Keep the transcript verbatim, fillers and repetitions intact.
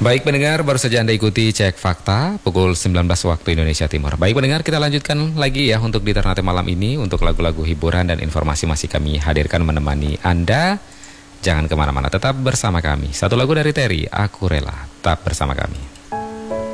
Baik pendengar, baru saja Anda ikuti Cek Fakta pukul sembilan belas waktu Indonesia Timur. Baik pendengar, kita lanjutkan lagi ya untuk di Ternate malam ini. Untuk lagu-lagu hiburan dan informasi masih kami hadirkan menemani Anda. Jangan kemana-mana, tetap bersama kami. Satu lagu dari Terry, Aku Rela. Tetap bersama kami.